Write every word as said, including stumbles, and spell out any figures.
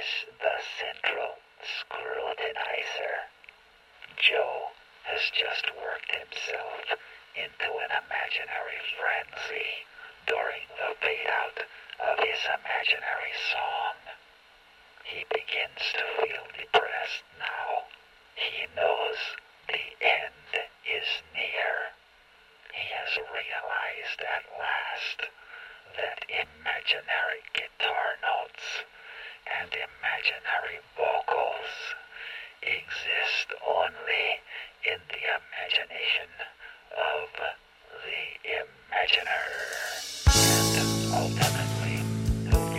is the central scrutinizer. Joe has just worked himself into an imaginary frenzy during the fade-out of his imaginary song. He begins to feel depressed now. He knows the end